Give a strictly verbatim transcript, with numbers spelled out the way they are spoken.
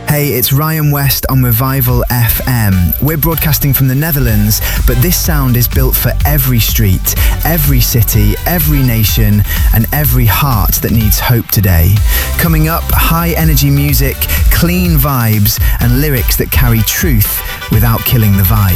Hey, it's Ryan West on Revival F M. We're broadcasting from the Netherlands, but this sound is built for every street, every city, every nation, and every heart that needs hope today. Coming up, high energy music, clean vibes, and lyrics that carry truth without killing the vibe.